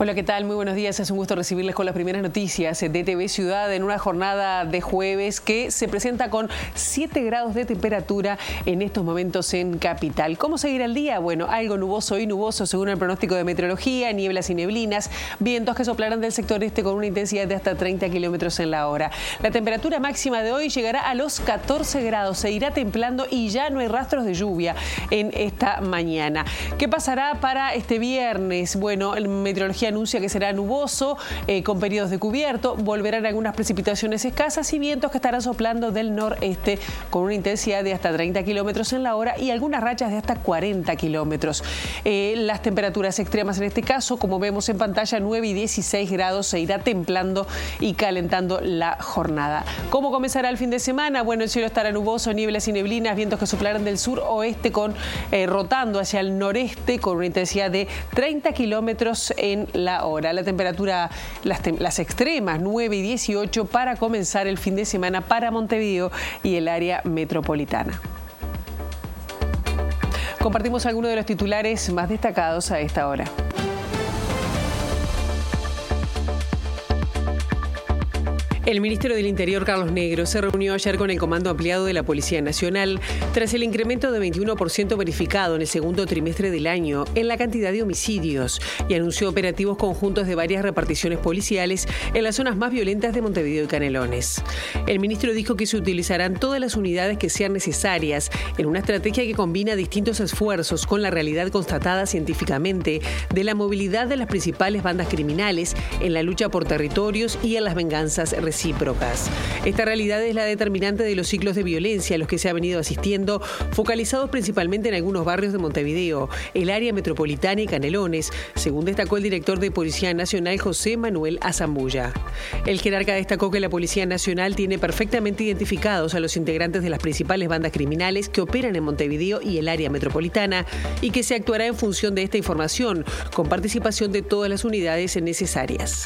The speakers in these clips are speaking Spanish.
Hola, ¿qué tal? Muy buenos días. Es un gusto recibirles con las primeras noticias de TV Ciudad en una jornada de jueves que se presenta con 7 grados de temperatura en estos momentos en Capital. ¿Cómo seguirá el día? Bueno, algo nuboso y nuboso según el pronóstico de meteorología, nieblas y neblinas, vientos que soplarán del sector este con una intensidad de hasta 30 kilómetros en la hora. La temperatura máxima de hoy llegará a los 14 grados, se irá templando y ya no hay rastros de lluvia en esta mañana. ¿Qué pasará para este viernes? Bueno, la meteorología anuncia que será nuboso, con periodos de cubierto, volverán algunas precipitaciones escasas y vientos que estarán soplando del noreste con una intensidad de hasta 30 kilómetros en la hora y algunas rachas de hasta 40 kilómetros. Las temperaturas extremas en este caso, como vemos en pantalla, 9 y 16 grados, se irá templando y calentando la jornada. ¿Cómo comenzará el fin de semana? Bueno, el cielo estará nuboso, nieblas y neblinas, vientos que soplarán del sur-oeste rotando hacia el noreste con una intensidad de 30 kilómetros en la hora. La temperatura, las extremas, 9 y 18 para comenzar el fin de semana para Montevideo y el área metropolitana. Compartimos algunos de los titulares más destacados a esta hora. El ministro del Interior, Carlos Negro, se reunió ayer con el Comando Ampliado de la Policía Nacional tras el incremento de 21% verificado en el segundo trimestre del año en la cantidad de homicidios y anunció operativos conjuntos de varias reparticiones policiales en las zonas más violentas de Montevideo y Canelones. El ministro dijo que se utilizarán todas las unidades que sean necesarias en una estrategia que combina distintos esfuerzos con la realidad constatada científicamente de la movilidad de las principales bandas criminales en la lucha por territorios y en las venganzas recíprocas. Esta realidad es la determinante de los ciclos de violencia a los que se ha venido asistiendo, focalizados principalmente en algunos barrios de Montevideo, el área metropolitana y Canelones, según destacó el director de Policía Nacional, José Manuel Azambulla. El jerarca destacó que la Policía Nacional tiene perfectamente identificados a los integrantes de las principales bandas criminales que operan en Montevideo y el área metropolitana y que se actuará en función de esta información, con participación de todas las unidades necesarias.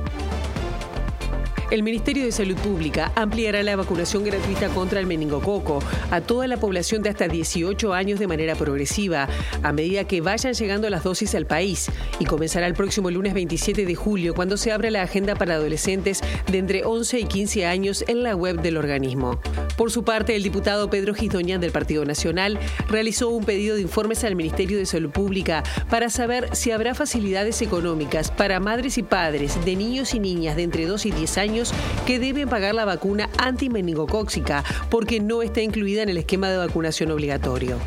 El Ministerio de Salud Pública ampliará la vacunación gratuita contra el meningococo a toda la población de hasta 18 años de manera progresiva, a medida que vayan llegando las dosis al país, y comenzará el próximo lunes 27 de julio, cuando se abra la agenda para adolescentes de entre 11 y 15 años en la web del organismo. Por su parte, el diputado Pedro Gisdoñán del Partido Nacional realizó un pedido de informes al Ministerio de Salud Pública para saber si habrá facilidades económicas para madres y padres de niños y niñas de entre 2 y 10 años que deben pagar la vacuna antimeningocócica porque no está incluida en el esquema de vacunación obligatorio.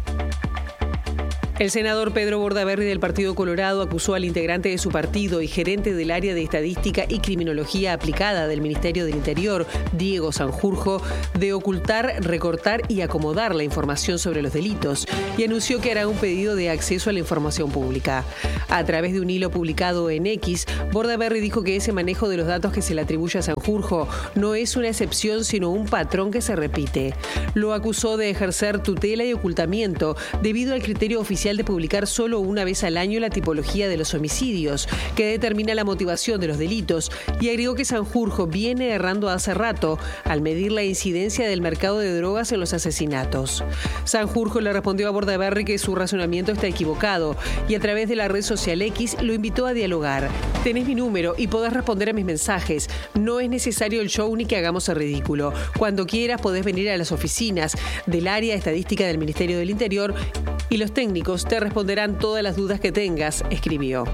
El senador Pedro Bordaberry del Partido Colorado acusó al integrante de su partido y gerente del área de Estadística y Criminología Aplicada del Ministerio del Interior, Diego Sanjurjo, de ocultar, recortar y acomodar la información sobre los delitos y anunció que hará un pedido de acceso a la información pública. A través de un hilo publicado en X, Bordaberry dijo que ese manejo de los datos que se le atribuye a Sanjurjo no es una excepción sino un patrón que se repite. Lo acusó de ejercer tutela y ocultamiento debido al criterio oficial de publicar solo una vez al año la tipología de los homicidios, que determina la motivación de los delitos, y agregó que Sanjurjo viene errando hace rato al medir la incidencia del mercado de drogas en los asesinatos. Sanjurjo le respondió a Bordaberry que su razonamiento está equivocado y a través de la red social X lo invitó a dialogar. Tenés mi número y podés responder a mis mensajes. No es necesario el show ni que hagamos el ridículo. Cuando quieras podés venir a las oficinas del área estadística del Ministerio del Interior y los técnicos te responderán todas las dudas que tengas, escribió.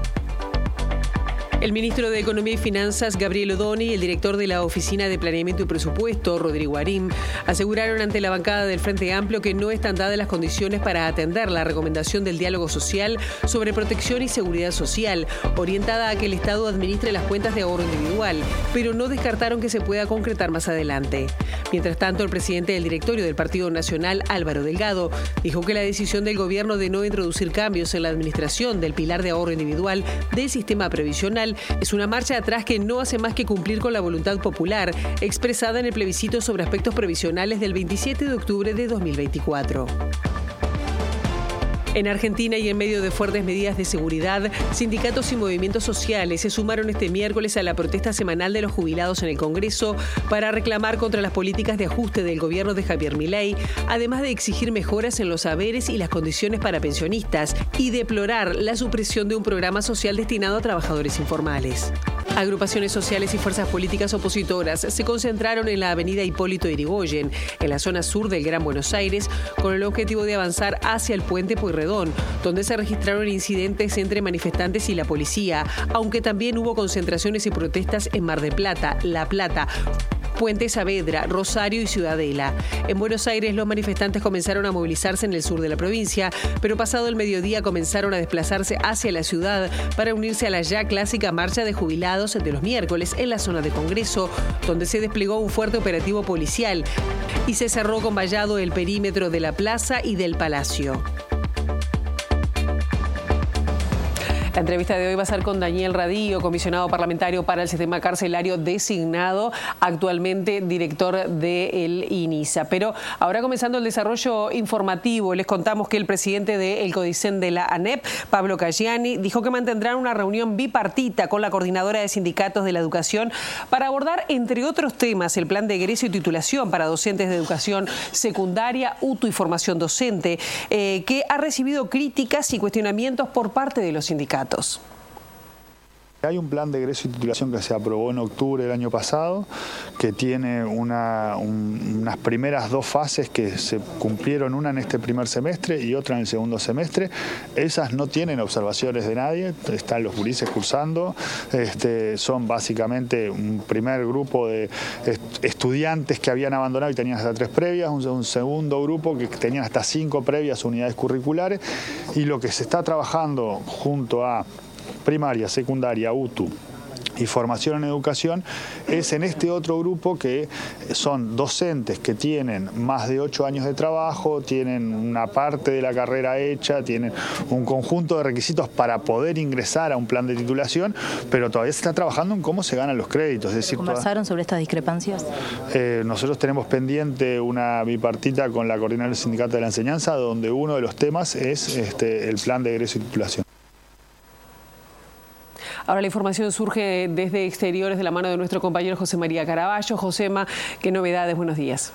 El ministro de Economía y Finanzas, Gabriel Odoni, y el director de la Oficina de Planeamiento y Presupuesto, Rodrigo Arim, aseguraron ante la bancada del Frente Amplio que no están dadas las condiciones para atender la recomendación del diálogo social sobre protección y seguridad social, orientada a que el Estado administre las cuentas de ahorro individual, pero no descartaron que se pueda concretar más adelante. Mientras tanto, el presidente del directorio del Partido Nacional, Álvaro Delgado, dijo que la decisión del gobierno de no introducir cambios en la administración del pilar de ahorro individual del sistema previsional es una marcha atrás que no hace más que cumplir con la voluntad popular expresada en el plebiscito sobre aspectos previsionales del 27 de octubre de 2024. En Argentina y en medio de fuertes medidas de seguridad, sindicatos y movimientos sociales se sumaron este miércoles a la protesta semanal de los jubilados en el Congreso para reclamar contra las políticas de ajuste del gobierno de Javier Milei, además de exigir mejoras en los haberes y las condiciones para pensionistas y deplorar la supresión de un programa social destinado a trabajadores informales. Agrupaciones sociales y fuerzas políticas opositoras se concentraron en la avenida Hipólito Yrigoyen, en la zona sur del Gran Buenos Aires, con el objetivo de avanzar hacia el puente Pueyrredón, donde se registraron incidentes entre manifestantes y la policía, aunque también hubo concentraciones y protestas en Mar del Plata, La Plata, Puente Saavedra, Rosario y Ciudadela. En Buenos Aires los manifestantes comenzaron a movilizarse en el sur de la provincia, pero pasado el mediodía comenzaron a desplazarse hacia la ciudad para unirse a la ya clásica marcha de jubilados de los miércoles en la zona de Congreso, donde se desplegó un fuerte operativo policial y se cerró con vallado el perímetro de la plaza y del Palacio. La entrevista de hoy va a ser con Daniel Radío, comisionado parlamentario para el sistema carcelario designado, actualmente director del INISA. Pero ahora, comenzando el desarrollo informativo, les contamos que el presidente del CODICEN de la ANEP, Pablo Caggiani, dijo que mantendrán una reunión bipartita con la coordinadora de sindicatos de la educación para abordar, entre otros temas, el plan de egreso y titulación para docentes de educación secundaria, UTU y formación docente, que ha recibido críticas y cuestionamientos por parte de los sindicatos. Hay un plan de egreso y titulación que se aprobó en octubre del año pasado, que tiene unas primeras 2 fases que se cumplieron, una en este primer semestre y otra en el segundo semestre. Esas no tienen observaciones de nadie, están los gurises cursando, son básicamente un primer grupo de estudiantes que habían abandonado y tenían hasta 3 previas, un segundo grupo que tenían hasta 5 previas unidades curriculares, y lo que se está trabajando junto a primaria, secundaria, UTU y formación en educación es en este otro grupo, que son docentes que tienen más de 8 años de trabajo, tienen una parte de la carrera hecha, tienen un conjunto de requisitos para poder ingresar a un plan de titulación, pero todavía se está trabajando en cómo se ganan los créditos. Es decir, ¿conversaron sobre estas discrepancias? Nosotros tenemos pendiente una bipartita con la coordinadora del Sindicato de la Enseñanza, donde uno de los temas es el plan de egreso y titulación. Ahora la información surge desde exteriores de la mano de nuestro compañero José María Caraballo. Josema, ¿qué novedades? Buenos días.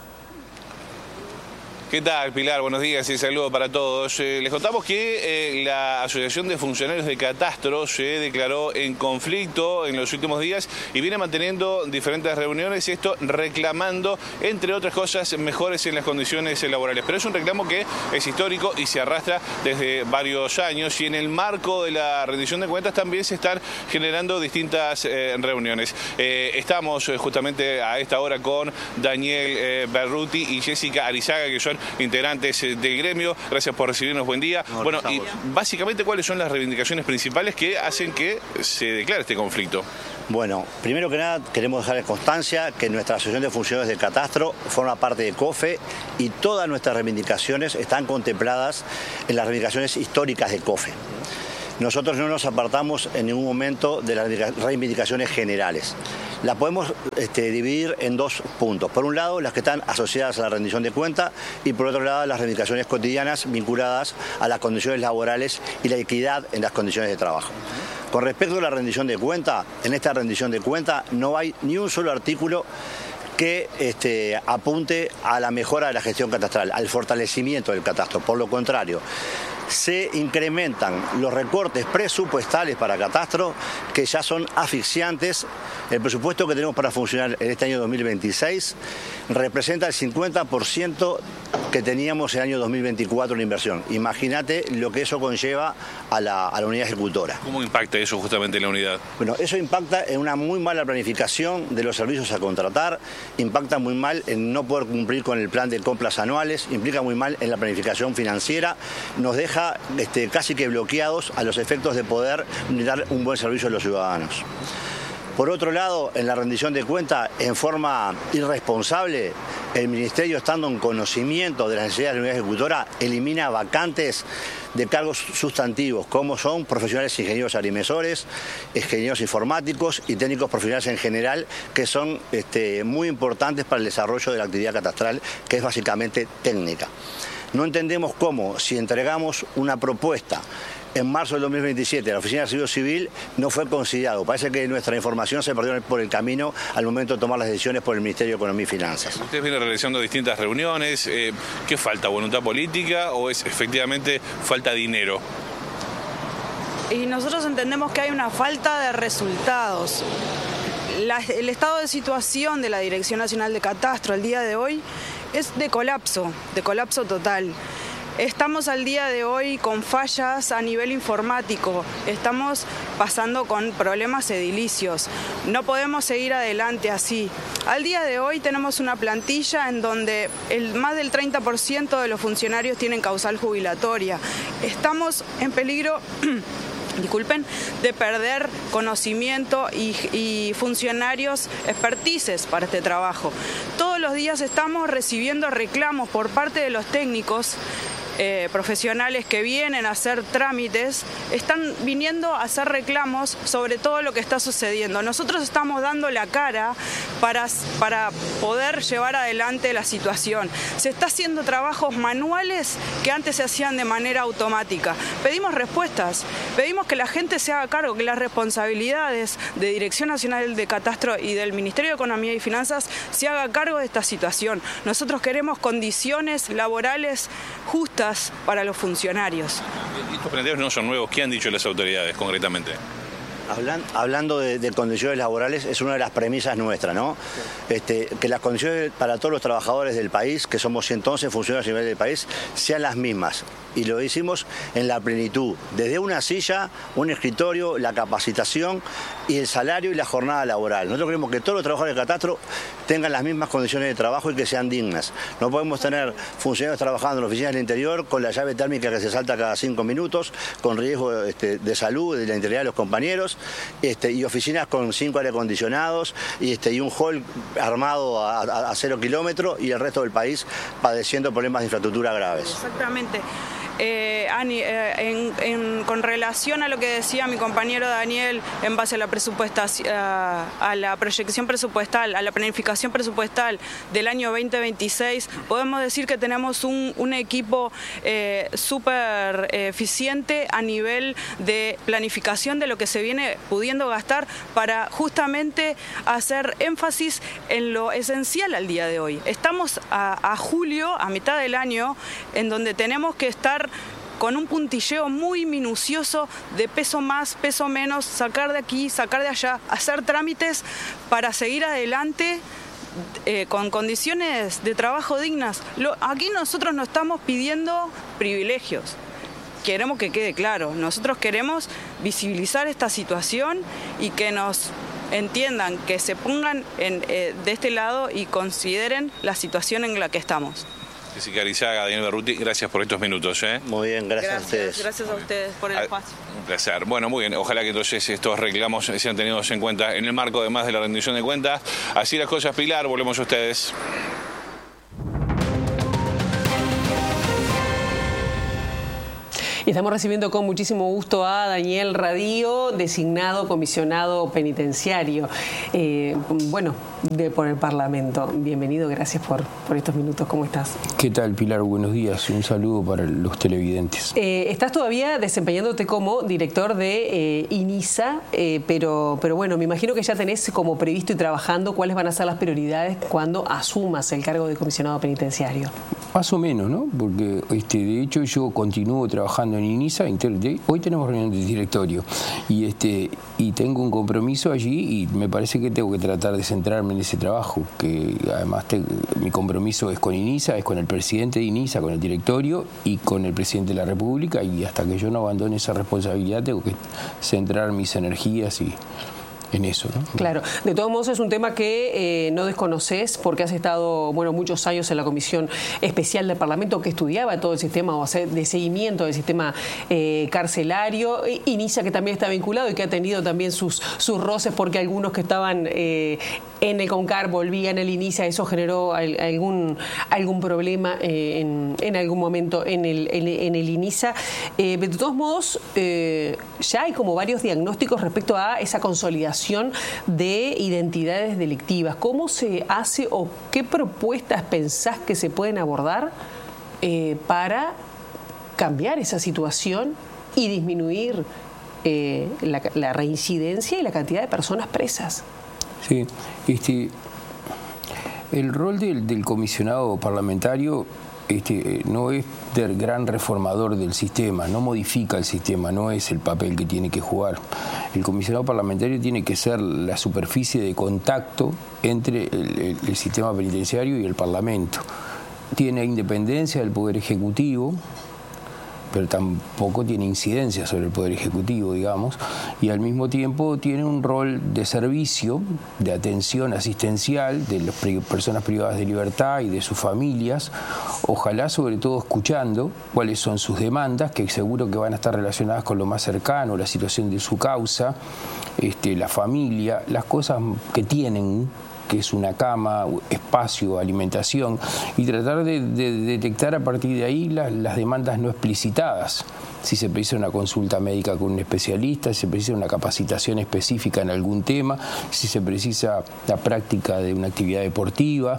¿Qué tal, Pilar? Buenos días y saludo para todos. Les contamos que la Asociación de Funcionarios de Catastro se declaró en conflicto en los últimos días y viene manteniendo diferentes reuniones, esto reclamando, entre otras cosas, mejores en las condiciones laborales. Pero es un reclamo que es histórico y se arrastra desde varios años, y en el marco de la rendición de cuentas también se están generando distintas reuniones. Estamos justamente a esta hora con Daniel Berruti y Jessica Arizaga, que son integrantes del gremio. Gracias por recibirnos, buen día. Bueno, y básicamente, ¿cuáles son las reivindicaciones principales que hacen que se declare este conflicto? Bueno, primero que nada queremos dejar en constancia que nuestra Asociación de Funcionarios de Catastro forma parte de COFE y todas nuestras reivindicaciones están contempladas en las reivindicaciones históricas de COFE. Nosotros no nos apartamos en ningún momento de las reivindicaciones generales. La podemos dividir en 2 puntos. Por un lado, las que están asociadas a la rendición de cuenta, y por otro lado, las reivindicaciones cotidianas vinculadas a las condiciones laborales y la equidad en las condiciones de trabajo. Con respecto a la rendición de cuenta, en esta rendición de cuenta no hay ni un solo artículo que apunte a la mejora de la gestión catastral, al fortalecimiento del catastro. Por lo contrario, se incrementan los recortes presupuestales para catastro, que ya son asfixiantes. El presupuesto que tenemos para funcionar en este año 2026 representa el 50% que teníamos en el año 2024 en inversión. Imagínate lo que eso conlleva a la unidad ejecutora. ¿Cómo impacta eso justamente en la unidad? Bueno, eso impacta en una muy mala planificación de los servicios a contratar, impacta muy mal en no poder cumplir con el plan de compras anuales, implica muy mal en la planificación financiera, nos deja casi que bloqueados a los efectos de poder dar un buen servicio a los ciudadanos. Por otro lado, en la rendición de cuentas, en forma irresponsable, el Ministerio, estando en conocimiento de las necesidades de la unidad ejecutora, elimina vacantes de cargos sustantivos, como son profesionales ingenieros agrimensores, ingenieros informáticos y técnicos profesionales en general, que son muy importantes para el desarrollo de la actividad catastral, que es básicamente técnica. No entendemos cómo, si entregamos una propuesta en marzo del 2027 la Oficina de Servicio Civil, no fue considerado. Parece que nuestra información se perdió por el camino al momento de tomar las decisiones por el Ministerio de Economía y Finanzas. Ustedes vienen realizando distintas reuniones. ¿Qué falta? ¿Voluntad política o es efectivamente falta dinero? Y nosotros entendemos que hay una falta de resultados. El estado de situación de la Dirección Nacional de Catastro al día de hoy es de colapso total. Estamos al día de hoy con fallas a nivel informático, estamos pasando con problemas edilicios, no podemos seguir adelante así. Al día de hoy tenemos una plantilla en donde más del 30% de los funcionarios tienen causal jubilatoria. Estamos en peligro de perder conocimiento y funcionarios expertices para este trabajo. Todos los días estamos recibiendo reclamos por parte de los técnicos profesionales que vienen a hacer trámites, están viniendo a hacer reclamos sobre todo lo que está sucediendo. Nosotros estamos dando la cara para poder llevar adelante la situación. Se está haciendo trabajos manuales que antes se hacían de manera automática. Pedimos respuestas, pedimos que la gente se haga cargo, que las responsabilidades de Dirección Nacional de Catastro y del Ministerio de Economía y Finanzas se haga cargo de esta situación. Nosotros queremos condiciones laborales justas para los funcionarios. Estos planteos no son nuevos. ¿Qué han dicho las autoridades concretamente? Hablando de condiciones laborales, es una de las premisas nuestras, ¿no? Que las condiciones para todos los trabajadores del país, que somos 111 funcionarios a nivel del país, sean las mismas. Y lo hicimos en la plenitud, desde una silla, un escritorio, la capacitación y el salario y la jornada laboral. Nosotros queremos que todos los trabajadores de catastro tengan las mismas condiciones de trabajo y que sean dignas. No podemos tener funcionarios trabajando en oficinas del interior con la llave térmica que se salta cada 5 minutos, con riesgo de salud, de la integridad de los compañeros, y oficinas con 5 aire acondicionados y un hall armado a 0 kilómetros y el resto del país padeciendo problemas de infraestructura graves. Exactamente. Ani, con relación a lo que decía mi compañero Daniel en base a la proyección presupuestal, a la planificación presupuestal del año 2026, podemos decir que tenemos un equipo súper eficiente a nivel de planificación de lo que se viene pudiendo gastar para justamente hacer énfasis en lo esencial al día de hoy. Estamos a julio, a mitad del año, en donde tenemos que estar con un puntilleo muy minucioso de peso más, peso menos, sacar de aquí, sacar de allá, hacer trámites para seguir adelante con condiciones de trabajo dignas. Aquí nosotros no estamos pidiendo privilegios. Queremos que quede claro, nosotros queremos visibilizar esta situación y que nos entiendan, que se pongan de este lado y consideren la situación en la que estamos. Jessica Arizaga, Daniel Berruti, gracias por estos minutos. Muy bien, gracias a ustedes. Gracias a ustedes por el espacio. Un placer. Bueno, muy bien. Ojalá que entonces estos reclamos sean tenidos en cuenta en el marco además de la rendición de cuentas. Así las cosas, Pilar, volvemos a ustedes. Y estamos recibiendo con muchísimo gusto a Daniel Radío, designado comisionado penitenciario, por el Parlamento. Bienvenido, gracias por estos minutos. ¿Cómo estás? ¿Qué tal, Pilar? Buenos días. Un saludo para los televidentes. Estás todavía desempeñándote como director de INISA, pero bueno, me imagino que ya tenés como previsto y trabajando cuáles van a ser las prioridades cuando asumas el cargo de comisionado penitenciario. Más o menos, ¿no? Porque de hecho yo continúo trabajando en INISA. Hoy tenemos reunión de directorio y tengo un compromiso allí y me parece que tengo que tratar de centrarme en ese trabajo, que además mi compromiso es con INISA, es con el presidente de INISA, con el directorio y con el presidente de la República, y hasta que yo no abandone esa responsabilidad tengo que centrar mis energías en eso, ¿no? Claro. De todos modos es un tema que no desconoces porque has estado muchos años en la Comisión Especial del Parlamento que estudiaba todo el sistema de seguimiento del sistema carcelario. INISA, que también está vinculado y que ha tenido también sus roces porque algunos que estaban en el CONCAR volvían al INISA. Eso generó algún problema en algún momento en el INISA. De todos modos, ya hay como varios diagnósticos respecto a esa consolidación de identidades delictivas. ¿Cómo se hace o qué propuestas pensás que se pueden abordar para cambiar esa situación y disminuir la reincidencia y la cantidad de personas presas? Sí, el rol del comisionado parlamentario no es del gran reformador del sistema, no modifica el sistema, no es el papel que tiene que jugar. El comisionado parlamentario tiene que ser la superficie de contacto entre el sistema penitenciario y el Parlamento. Tiene independencia del Poder Ejecutivo, pero tampoco tiene incidencia sobre el Poder Ejecutivo, digamos, y al mismo tiempo tiene un rol de servicio, de atención asistencial de las personas privadas de libertad y de sus familias, ojalá sobre todo escuchando cuáles son sus demandas, que seguro que van a estar relacionadas con lo más cercano, la situación de su causa, la familia, las cosas que tienen, que es una cama, espacio, alimentación, y tratar de detectar a partir de ahí las demandas no explicitadas. Si se precisa una consulta médica con un especialista, si se precisa una capacitación específica en algún tema, si se precisa la práctica de una actividad deportiva,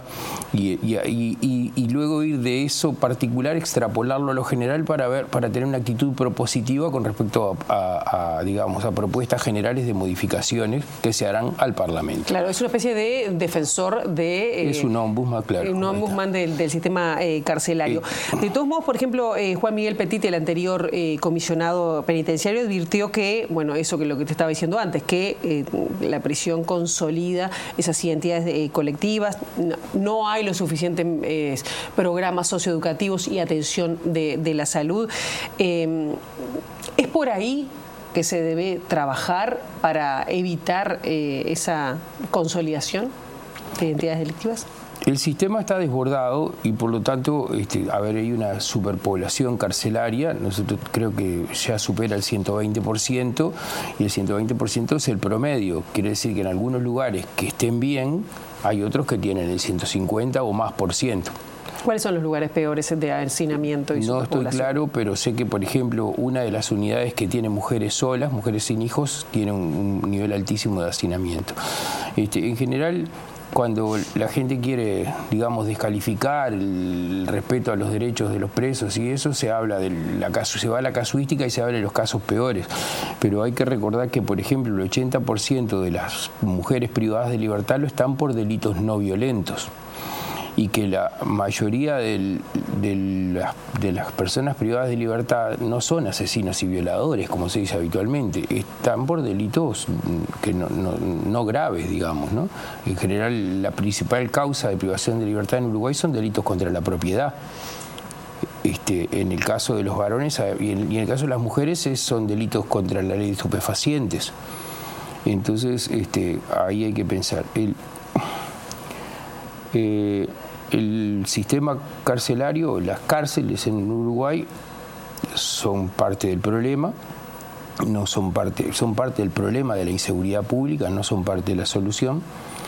y luego ir de eso particular, extrapolarlo a lo general para tener una actitud propositiva con respecto a propuestas generales de modificaciones que se harán al Parlamento. Claro, es una especie de defensor de... es un ombudsman, claro. Un ombudsman del sistema carcelario. De todos modos, por ejemplo, Juan Miguel Petit, el anterior comisionado penitenciario, advirtió que, bueno, eso que lo que te estaba diciendo antes, que la prisión consolida esas identidades colectivas, no hay los suficientes programas socioeducativos y atención de la salud. ¿Es por ahí que se debe trabajar para evitar esa consolidación de identidades delictivas? El sistema está desbordado y por lo tanto, hay una superpoblación carcelaria. Nosotros creo que ya supera el 120% y el 120% es el promedio. Quiere decir que en algunos lugares que estén bien, hay otros que tienen el 150 o más %. ¿Cuáles son los lugares peores de hacinamiento y no estoy claro, pero sé que, por ejemplo, una de las unidades que tiene mujeres solas, mujeres sin hijos, tiene un nivel altísimo de hacinamiento. En general, cuando la gente quiere, descalificar el respeto a los derechos de los presos y eso, se habla se va a la casuística y se habla de los casos peores. Pero hay que recordar que, por ejemplo, el 80% de las mujeres privadas de libertad lo están por delitos no violentos. Y que la mayoría de las personas privadas de libertad no son asesinos y violadores, como se dice habitualmente, están por delitos que no graves, digamos, ¿no? En general, la principal causa de privación de libertad en Uruguay son delitos contra la propiedad. En el caso de los varones y en el caso de las mujeres son delitos contra la ley de estupefacientes. Entonces, ahí hay que pensar. El sistema carcelario, las cárceles en Uruguay son parte del problema, son parte del problema de la inseguridad pública, no son parte de la solución,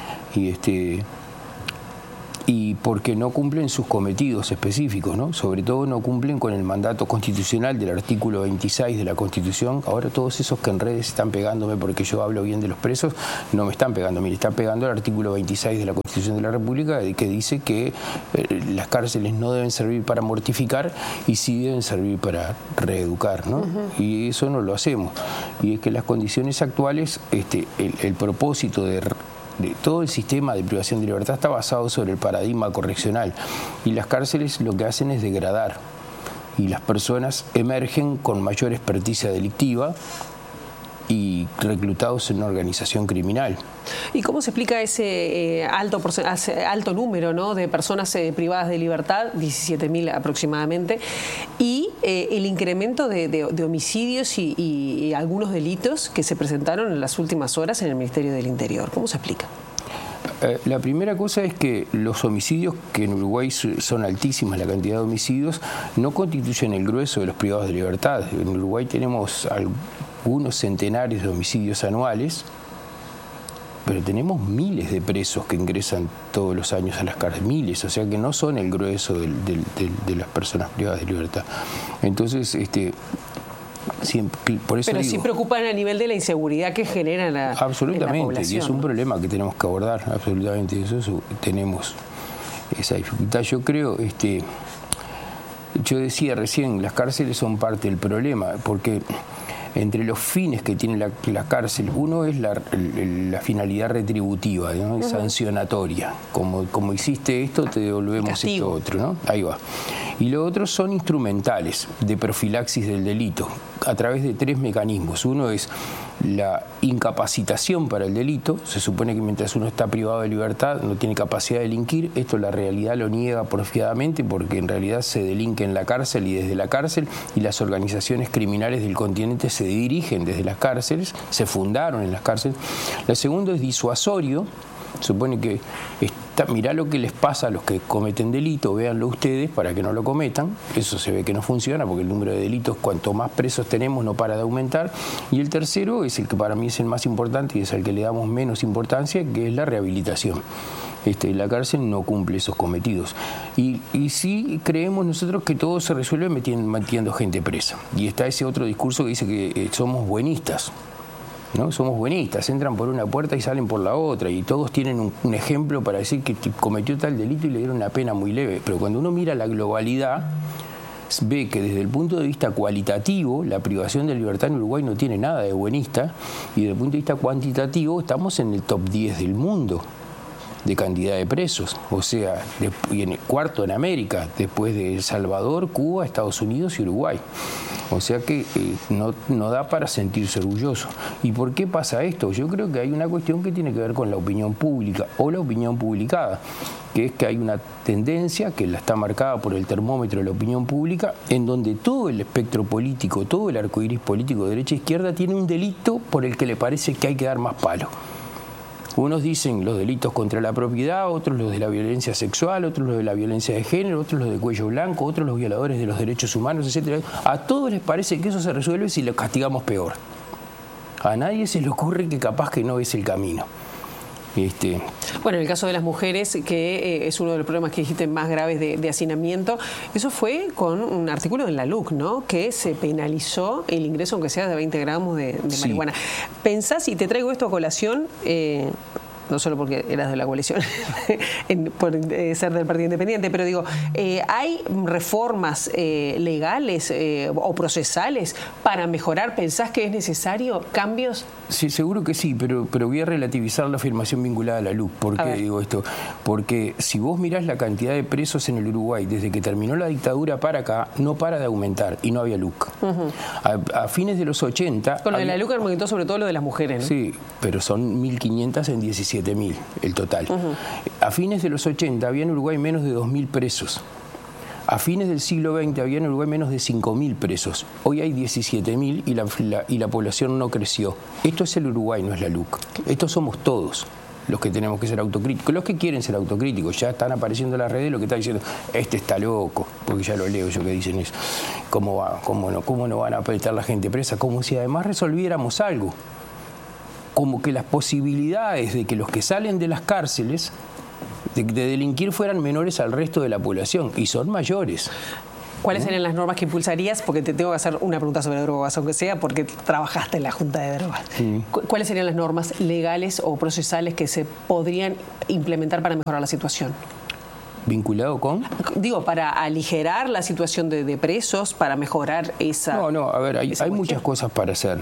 y porque no cumplen sus cometidos específicos, ¿no? Sobre todo no cumplen con el mandato constitucional del artículo 26 de la Constitución. Ahora todos esos que en redes están pegándome porque yo hablo bien de los presos, no me están pegando, me están pegando el artículo 26 de la Constitución de la República, que dice que las cárceles no deben servir para mortificar y sí deben servir para reeducar, ¿no? Y eso no lo hacemos. Y es que las condiciones actuales, el propósito de todo el sistema de privación de libertad está basado sobre el paradigma correccional y las cárceles lo que hacen es degradar y las personas emergen con mayor experticia delictiva y reclutados en una organización criminal. ¿Y cómo se explica ese alto número, ¿no?, de personas privadas de libertad, 17.000 aproximadamente, y el incremento de homicidios y algunos delitos que se presentaron en las últimas horas en el Ministerio del Interior? ¿Cómo se explica? La primera cosa es que los homicidios, que en Uruguay son altísimas la cantidad de homicidios, no constituyen el grueso de los privados de libertad. En Uruguay tenemos algunos centenares de homicidios anuales, pero tenemos miles de presos que ingresan todos los años a las cárceles, miles, o sea que no son el grueso de las personas privadas de libertad. Entonces, por eso pero digo, sí preocupan a nivel de la inseguridad que genera la absolutamente, y es un problema que tenemos que abordar, absolutamente, tenemos esa dificultad. Yo creo, yo decía recién, las cárceles son parte del problema, porque entre los fines que tiene la cárcel, uno es la finalidad retributiva, ¿no? Sancionatoria. Como hiciste esto, te devolvemos esto otro, ¿no? Ahí va. Y los otros son instrumentales de profilaxis del delito, a través de 3 mecanismos. Uno es la incapacitación para el delito. Se supone que mientras uno está privado de libertad no tiene capacidad de delinquir. Esto la realidad lo niega porfiadamente, porque en realidad se delinque en la cárcel y desde la cárcel, y las organizaciones criminales del continente se dirigen desde las cárceles, se fundaron en las cárceles. La segunda es disuasorio. Supone que mirá lo que les pasa a los que cometen delito, véanlo ustedes para que no lo cometan. Eso se ve que no funciona, porque el número de delitos, cuanto más presos tenemos, no para de aumentar. Y el tercero es el que para mí es el más importante y es al que le damos menos importancia, que es la rehabilitación. La cárcel no cumple esos cometidos. Y sí creemos nosotros que todo se resuelve metiendo gente presa. Y está ese otro discurso que dice que somos buenistas. ¿No? Somos buenistas, entran por una puerta y salen por la otra, y todos tienen un ejemplo para decir que cometió tal delito y le dieron una pena muy leve. Pero cuando uno mira la globalidad, ve que desde el punto de vista cualitativo la privación de libertad en Uruguay no tiene nada de buenista, y desde el punto de vista cuantitativo estamos en el top 10 del mundo de cantidad de presos, o sea, y en el cuarto en América, después de El Salvador, Cuba, Estados Unidos y Uruguay. O sea que no da para sentirse orgulloso. ¿Y por qué pasa esto? Yo creo que hay una cuestión que tiene que ver con la opinión pública o la opinión publicada, que es que hay una tendencia que la está marcada por el termómetro de la opinión pública, en donde todo el espectro político, todo el arcoíris político de derecha e izquierda tiene un delito por el que le parece que hay que dar más palo. Unos dicen los delitos contra la propiedad, otros los de la violencia sexual, otros los de la violencia de género, otros los de cuello blanco, otros los violadores de los derechos humanos, etc. A todos les parece que eso se resuelve si lo castigamos peor. A nadie se le ocurre que capaz que no es el camino. Bueno, en el caso de las mujeres, que es uno de los problemas que dijiste más graves de hacinamiento, eso fue con un artículo en la LUC, ¿no? Que se penalizó el ingreso, aunque sea de 20 gramos de marihuana. ¿Pensás, y te traigo esto a colación, no solo porque eras de la coalición, por ser del Partido Independiente, pero digo, ¿hay reformas legales o procesales para mejorar? ¿Pensás que es necesario cambios? Sí, seguro que sí, pero voy a relativizar la afirmación vinculada a la LUC. ¿Por qué digo esto? Porque si vos mirás la cantidad de presos en el Uruguay, desde que terminó la dictadura para acá, no para de aumentar, y no había LUC. A fines de los 80... Con lo de la LUC aumentó sobre todo lo de las mujeres, ¿no? Sí, pero son 1.500 en 17.000 el total. A fines de los 80 había en Uruguay menos de 2.000 presos. A fines del siglo XX había en Uruguay menos de 5.000 presos. Hoy hay 17.000 y la población no creció. Esto es el Uruguay, no es la LUC. Estos somos todos los que tenemos que ser autocríticos. Los que quieren ser autocríticos, ya están apareciendo en las redes lo que está diciendo, este está loco, porque ya lo leo yo que dicen eso. ¿Cómo no van a apretar la gente presa? Como si además resolviéramos algo. Como que las posibilidades de que los que salen de las cárceles de delinquir fueran menores al resto de la población, y son mayores. ¿Cuáles serían las normas que impulsarías? Porque te tengo que hacer una pregunta sobre drogas, aunque sea porque trabajaste en la Junta de Drogas. ¿Cuáles serían las normas legales o procesales que se podrían implementar para mejorar la situación? ¿Vinculado con? Digo, para aligerar la situación de presos, para mejorar esa... No, a ver, hay muchas cosas para hacer.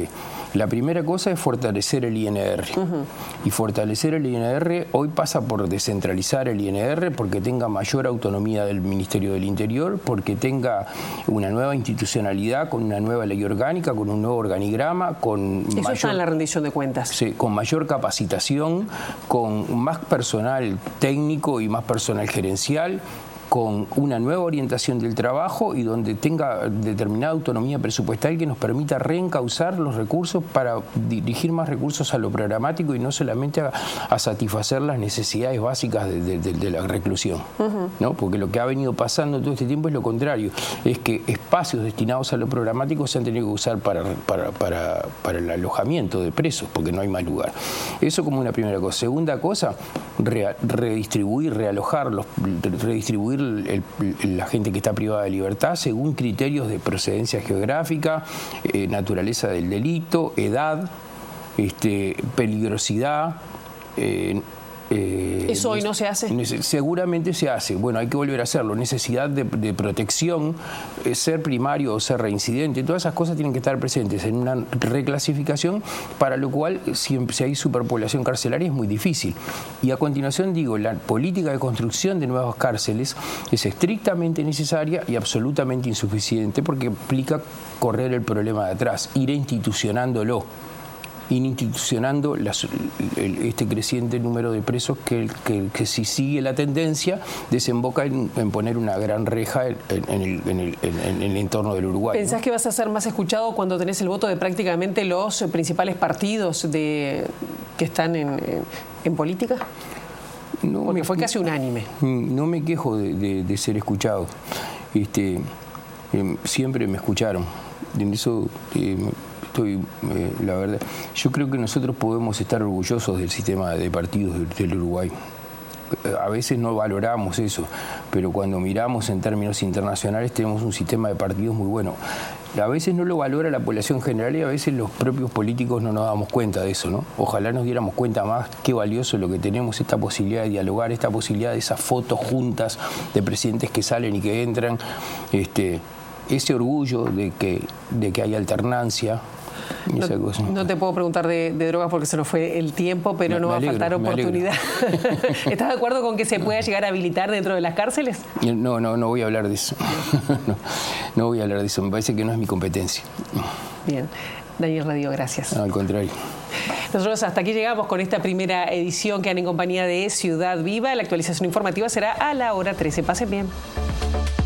La primera cosa es fortalecer el INR. Y fortalecer el INR hoy pasa por descentralizar el INR, porque tenga mayor autonomía del Ministerio del Interior, porque tenga una nueva institucionalidad, con una nueva ley orgánica, con un nuevo organigrama, con eso mayor... está en la rendición de cuentas. Sí, con mayor capacitación, con más personal técnico y más personal gerencial, con una nueva orientación del trabajo y donde tenga determinada autonomía presupuestal que nos permita reencauzar los recursos para dirigir más recursos a lo programático y no solamente a satisfacer las necesidades básicas de la reclusión, ¿no? Porque lo que ha venido pasando todo este tiempo es lo contrario, es que espacios destinados a lo programático se han tenido que usar para el alojamiento de presos, porque no hay más lugar. Eso como una primera cosa. Segunda cosa, redistribuir, realojar, redistribuir la gente que está privada de libertad según criterios de procedencia geográfica, naturaleza del delito, edad, peligrosidad, ¿Eso hoy no se hace? Seguramente se hace. Bueno, hay que volver a hacerlo. Necesidad de protección, ser primario o ser reincidente, todas esas cosas tienen que estar presentes en una reclasificación, para lo cual, si hay superpoblación carcelaria, es muy difícil. Y a continuación digo, la política de construcción de nuevas cárceles es estrictamente necesaria y absolutamente insuficiente, porque implica correr el problema de atrás, ir institucionándolo. Institucionando este creciente número de presos que si sigue la tendencia desemboca en poner una gran reja en el entorno del Uruguay. ¿Pensás que vas a ser más escuchado cuando tenés el voto de prácticamente los principales partidos que están en política? No, porque fue casi unánime. No me quejo de ser escuchado. Siempre me escucharon. En eso la verdad, yo creo que nosotros podemos estar orgullosos del sistema de partidos del Uruguay. A veces no valoramos eso, pero cuando miramos en términos internacionales tenemos un sistema de partidos muy bueno. A veces no lo valora la población general y a veces los propios políticos no nos damos cuenta de eso, ¿no? Ojalá nos diéramos cuenta más qué valioso lo que tenemos, esta posibilidad de dialogar, esta posibilidad de esas fotos juntas de presidentes que salen y que entran, ese orgullo de que hay alternancia. No te puedo preguntar de drogas porque se nos fue el tiempo, pero no va a faltar oportunidad. ¿Estás de acuerdo con que se pueda llegar a habilitar dentro de las cárceles? No voy a hablar de eso. No voy a hablar de eso, me parece que no es mi competencia. Bien. Daniel Radio, gracias. No, al contrario. Nosotros hasta aquí llegamos con esta primera edición que han en compañía de Ciudad Viva. La actualización informativa será a la hora 13. Pasen bien.